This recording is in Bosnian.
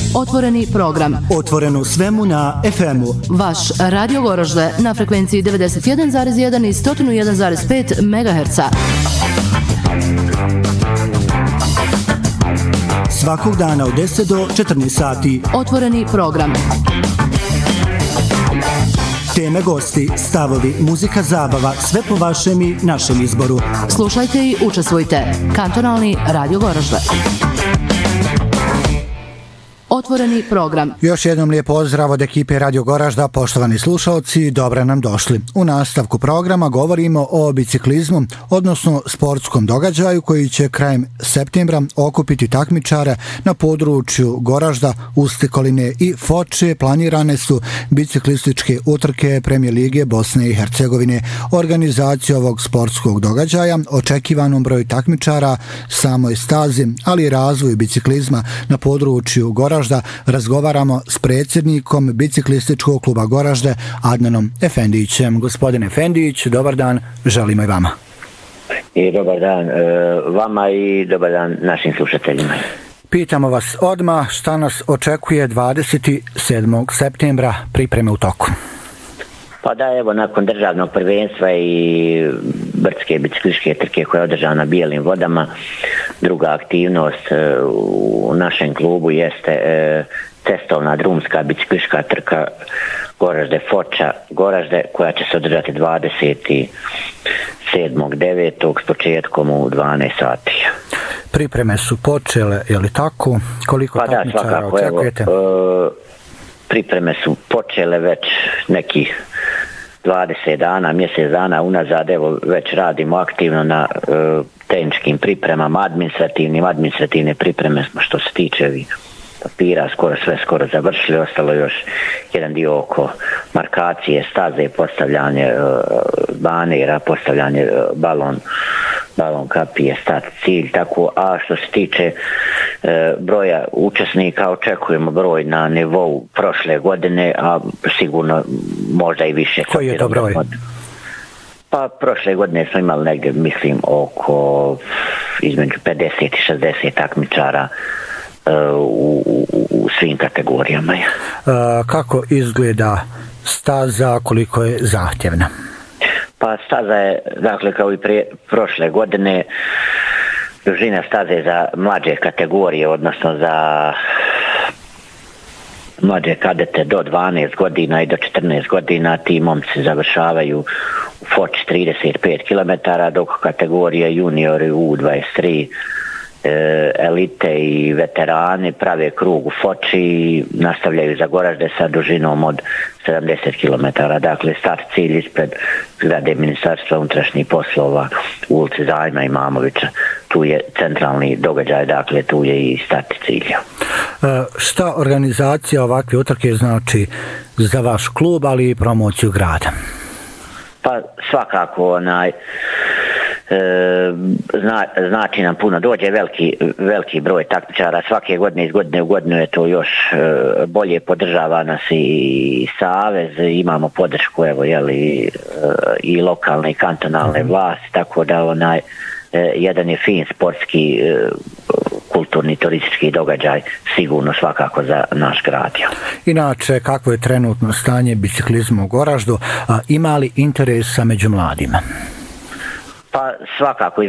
Otvoreni program. Otvoreno svemu na FM-u. Vaš Radio Goražde na frekvenciji 91,1 i 101,5 MHz. Svakog dana od 10 do 14 sati. Otvoreni program. Teme, gosti, stavovi, muzika, zabava, sve po vašem i našem izboru. Slušajte i učestvujte. Kantonalni Radio Goražde. Otvoreni program. Još jednom lijep pozdrav od ekipe Radio Goražda, poštovani slušalci, dobro nam došli. U nastavku programa govorimo o biciklizmu, odnosno sportskom događaju koji će krajem septembra okupiti takmičare na području Goražda, Ustikoline i Foče. Planirane su biciklističke utrke Premijer Lige Bosne i Hercegovine. Organizaciju ovog sportskog događaja, očekivanom broju takmičara, samoj stazi, ali i razvoju biciklizma na području Goražda, razgovaramo s predsjednikom biciklističkog kluba Goražde, Adnanom Efendićem. Gospodin Efendić, dobar dan, želimo i vama. I dobar dan vama i dobar dan našim slušateljima. Pitamo vas odmah šta nas očekuje 27. septembra, pripreme u toku. Pa da, evo, nakon državnog prvenstva i brdske biciklističke trke koja je održana na Bijelim vodama, druga aktivnost u našem klubu jeste cestovna drumska biciklistička trka Goražde Foča Goražde, koja će se održati 27.9. s početkom u 12 sati. Pripreme su počele, je li tako? Koliko takmičara očekujete? Pripreme su počele već nekih 20 dana, mjesec dana unazad, evo već radimo aktivno na tehničkim pripremama, administrativne pripreme što se tiče papira, skoro završili, ostalo još jedan dio oko markacije, staze, postavljanje banera, postavljanje balon kapije, start, cilj, tako. A što se tiče broja učesnika, očekujemo broj na nivou prošle godine, a sigurno možda i više. Koji je to broj? Pa prošle godine smo imali negdje, mislim, oko između 50 i 60 takmičara u svim kategorijama. Kako izgleda staza, koliko je zahtjevna? Pa staza je, dakle, kao i prošle godine, dužina staze za mlađe kategorije, odnosno za mlađe kadete do 12 godina i do 14 godina, ti momci završavaju u Foči 35 km, dok kategorije juniori U23, elite i veterani prave krug u Foči i nastavljaju za Goražde sa dužinom od 70 km. Dakle, start cilj ispred zgrade Ministarstva unutrašnjih poslova u ulici Zajma Imamovića. Tu je centralni događaj, dakle tu je i start cilja. Šta organizacija ovakve utrke znači za vaš klub, ali i promociju grada? Pa svakako znači nam puno, dođe veliki broj takmičara, svake godine iz godine u godinu je to još bolje, podržava nas i savez, imamo podršku, evo, i lokalne i kantonalne vlasti, tako da jedan je fin sportski, kulturni, turistički događaj, sigurno svakako za naš grad. Inače, kakvo je trenutno stanje biciklizma u Goraždu, ima li interesa među mladima? Pa svakako